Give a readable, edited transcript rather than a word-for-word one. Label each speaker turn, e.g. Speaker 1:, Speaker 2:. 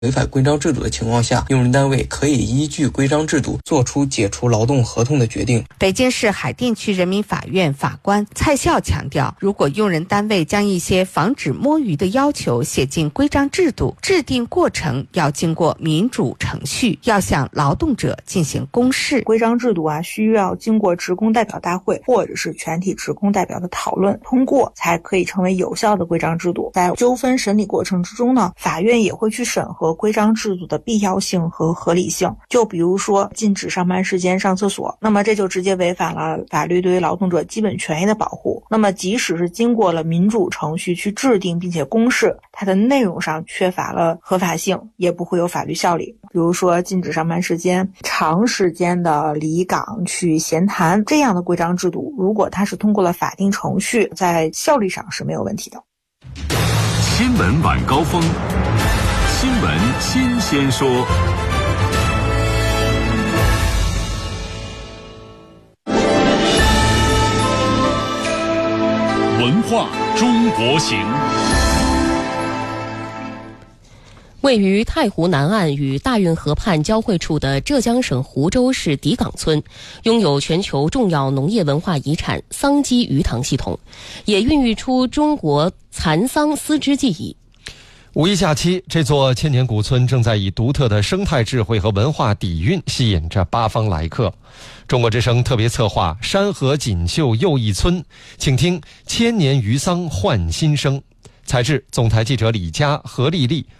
Speaker 1: 违反规章制度的情况下，用人单位可以依据规章制度作出解除劳动合同的决定。
Speaker 2: 北京市海淀区人民法院法官蔡笑强调，如果用人单位将一些防止摸鱼的要求写进规章制度，制定过程要经过民主程序，要向劳动者进行公示。
Speaker 3: 规章制度需要经过职工代表大会或者是全体职工代表的讨论通过，才可以成为有效的规章制度。在纠纷审理过程之中呢，法院也会去审核规章制度的必要性和合理性。就比如说禁止上班时间上厕所，那么这就直接违反了法律对于劳动者基本权益的保护。那么即使是经过了民主程序去制定并且公示，它的内容上缺乏了合法性，也不会有法律效力。比如说禁止上班时间、长时间的离岗去闲谈，这样的规章制度，如果它是通过了法定程序，在效率上是没有问题的。
Speaker 4: 新闻晚高峰，新闻新鲜说。文化中国行。
Speaker 5: 位于太湖南岸与大运河畔交汇处的浙江省湖州市底岗村，拥有全球重要农业文化遗产桑基鱼塘系统，也孕育出中国蚕桑丝织技艺。
Speaker 6: 五一假期，这座千年古村正在以独特的生态智慧和文化底蕴吸引着八方来客。中国之声特别策划山河锦绣又一村，请听千年鱼桑焕新生。采制总台记者李佳、何丽丽，